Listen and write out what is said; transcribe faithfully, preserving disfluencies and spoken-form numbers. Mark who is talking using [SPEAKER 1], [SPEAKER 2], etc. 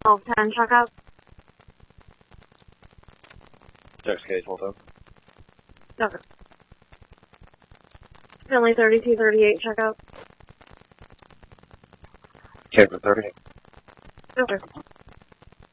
[SPEAKER 1] twelve ten, check out.
[SPEAKER 2] Text K twelve ten.
[SPEAKER 1] Okay. Finley thirty-two thirty-eight, check out.
[SPEAKER 2] Camper thirty.
[SPEAKER 1] Okay.